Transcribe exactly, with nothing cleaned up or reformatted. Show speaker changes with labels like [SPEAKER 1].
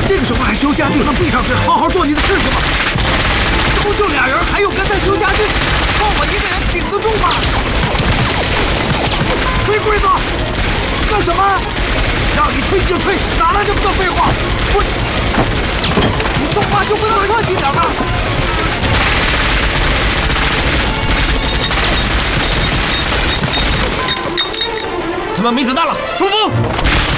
[SPEAKER 1] 这个时候还修家具，能闭上嘴好好做你的事情吗？这不就俩人，还有个在修家具，靠我一个人顶得住吗？推柜子，干什么？让你推就推，哪来这么多废话？我，你说话就不能客气点吗？
[SPEAKER 2] 他们没子弹了，冲锋！